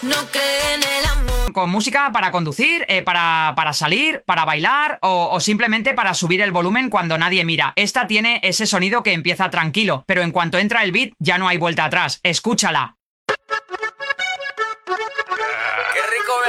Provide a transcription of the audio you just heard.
No cree en el amor. Con música para conducir, para salir, para bailar o simplemente para subir el volumen cuando nadie mira. Esta tiene ese sonido que empieza tranquilo, pero en cuanto entra el beat ya no hay vuelta atrás. Escúchala.